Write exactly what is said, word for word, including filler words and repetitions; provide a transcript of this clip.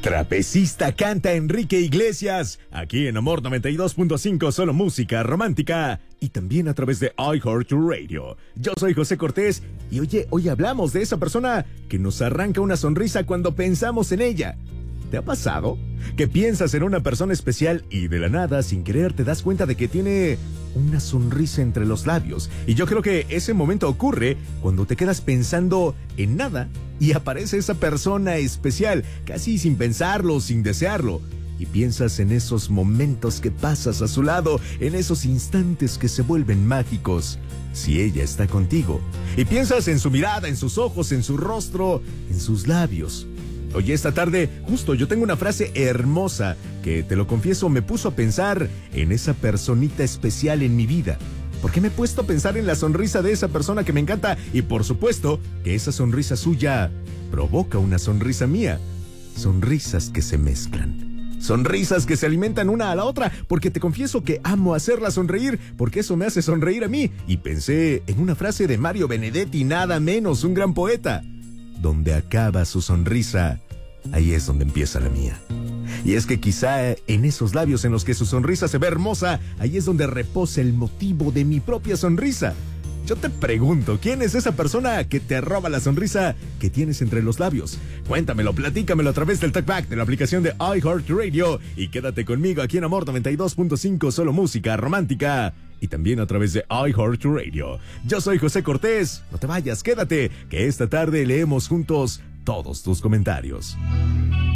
Trapecista canta Enrique Iglesias, aquí en Amor noventa y dos punto cinco, solo música romántica, y también a través de iHeartRadio. Yo soy José Cortés, y oye, hoy hablamos de esa persona que nos arranca una sonrisa cuando pensamos en ella. ¿Te ha pasado? Que piensas en una persona especial y de la nada, sin querer, te das cuenta de que tiene una sonrisa entre los labios. Y yo creo que ese momento ocurre cuando te quedas pensando en nada y aparece esa persona especial, casi sin pensarlo, sin desearlo. Y piensas en esos momentos que pasas a su lado, en esos instantes que se vuelven mágicos, si ella está contigo. Y piensas en su mirada, en sus ojos, en su rostro, en sus labios. Oye, esta tarde, justo yo tengo una frase hermosa que, te lo confieso, me puso a pensar en esa personita especial en mi vida. Porque me he puesto a pensar en la sonrisa de esa persona que me encanta y, por supuesto, que esa sonrisa suya provoca una sonrisa mía. Sonrisas que se mezclan. Sonrisas que se alimentan una a la otra, porque te confieso que amo hacerla sonreír, porque eso me hace sonreír a mí. Y pensé en una frase de Mario Benedetti, nada menos, un gran poeta. Donde acaba su sonrisa, ahí es donde empieza la mía. Y es que quizá en esos labios en los que su sonrisa se ve hermosa, ahí es donde reposa el motivo de mi propia sonrisa. Yo te pregunto, ¿quién es esa persona que te roba la sonrisa que tienes entre los labios? Cuéntamelo, platícamelo a través del Talkback de la aplicación de iHeartRadio y quédate conmigo aquí en Amor noventa y dos punto cinco, solo música romántica. Y también a través de iHeartRadio. Yo soy José Cortés. No te vayas, quédate, que esta tarde leemos juntos todos tus comentarios.